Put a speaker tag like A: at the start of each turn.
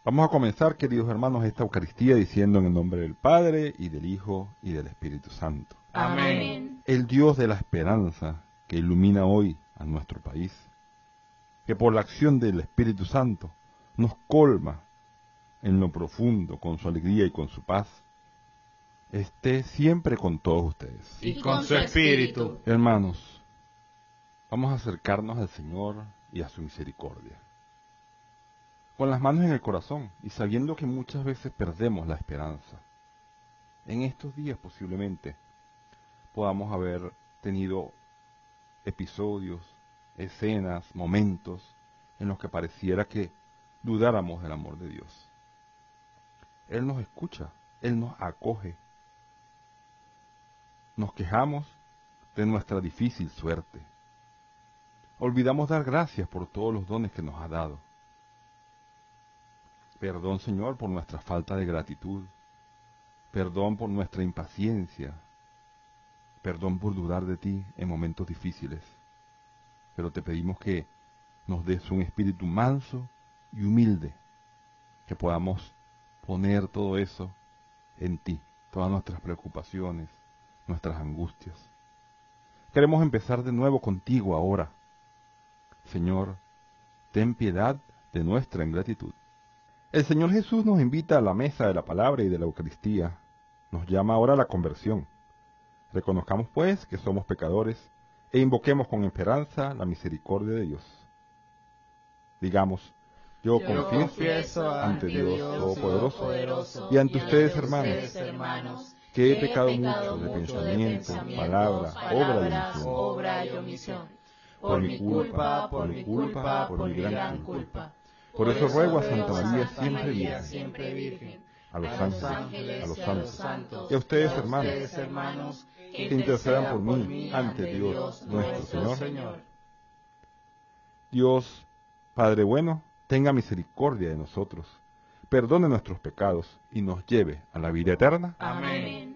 A: Vamos a comenzar, queridos hermanos, esta Eucaristía diciendo en el nombre del Padre, y del Hijo, y del Espíritu Santo.
B: Amén.
A: El Dios de la esperanza que ilumina hoy a nuestro país, que por la acción del Espíritu Santo nos colma en lo profundo con su alegría y con su paz, esté siempre con todos ustedes.
B: Y con su espíritu.
A: Hermanos, vamos a acercarnos al Señor y a su misericordia, con las manos en el corazón y sabiendo que muchas veces perdemos la esperanza. En estos días posiblemente podamos haber tenido episodios, escenas, momentos en los que pareciera que dudáramos del amor de Dios. Él nos escucha, Él nos acoge. Nos quejamos de nuestra difícil suerte. Olvidamos dar gracias por todos los dones que nos ha dado. Perdón, Señor, por nuestra falta de gratitud. Perdón por nuestra impaciencia. Perdón por dudar de ti en momentos difíciles. Pero te pedimos que nos des un espíritu manso y humilde, que podamos poner todo eso en ti, todas nuestras preocupaciones, nuestras angustias. Queremos empezar de nuevo contigo ahora. Señor, ten piedad de nuestra ingratitud. El Señor Jesús nos invita a la mesa de la palabra y de la Eucaristía. Nos llama ahora a la conversión. Reconozcamos, pues, que somos pecadores e invoquemos con esperanza la misericordia de Dios. Digamos, yo confieso ante Dios Todopoderoso y ante ustedes, hermanos, que he pecado mucho de pensamiento, palabra, obra y omisión. Por mi culpa, por mi gran culpa. Por eso ruego a Santa María siempre Virgen, a los ángeles, a los santos, y a ustedes, hermanos, que intercedan por mí ante Dios nuestro Señor. Dios, Padre bueno, tenga misericordia de nosotros, perdone nuestros pecados y nos lleve a la vida eterna.
B: Amén.